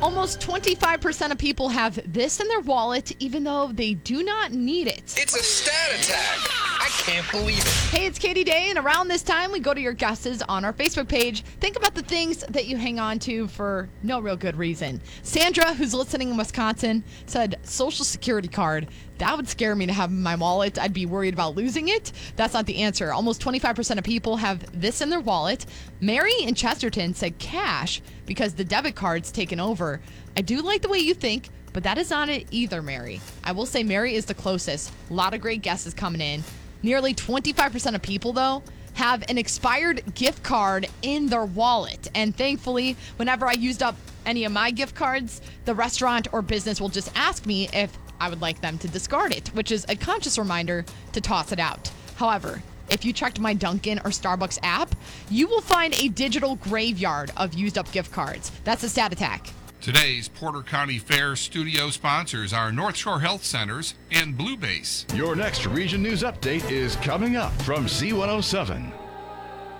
Almost 25% of people have this in their wallet, even though they do not need it. It's a stat attack. I can't believe it. Hey, it's Katie Day, and around this time, we go to your guesses on our Facebook page. Think about the things that you hang on to for no real good reason. Sandra, who's listening in Wisconsin, said Social Security card. That would scare me to have in my wallet. I'd be worried about losing it. That's not the answer. Almost 25% of people have this in their wallet. Mary in Chesterton said cash because the debit card's taken over. I do like the way you think, but that is not it either, Mary. I will say Mary is the closest. A lot of great guesses coming in. Nearly 25% of people, though, have an expired gift card in their wallet. And thankfully, whenever I used up any of my gift cards, the restaurant or business will just ask me if I would like them to discard it, which is a conscious reminder to toss it out. However, if you checked my Dunkin' or Starbucks app, you will find a digital graveyard of used up gift cards. That's a stat attack. Today's Porter County Fair studio sponsors are North Shore Health Centers and Blue Base. Your next Region News Update is coming up from C107.